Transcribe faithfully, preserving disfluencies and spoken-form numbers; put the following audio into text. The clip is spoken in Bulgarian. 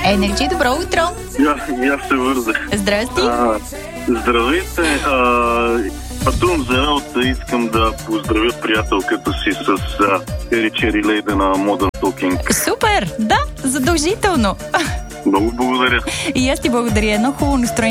Енерджи, добро утро! Я, и аз се вързах. Здрасти! А, здравейте! А, пътувам за работа и искам да поздравя приятелката си с Ери Чери Лейде на Modern Talking. Супер! Да, задължително! Много благодаря. И аз ти благодаря. Едно хубаво настроение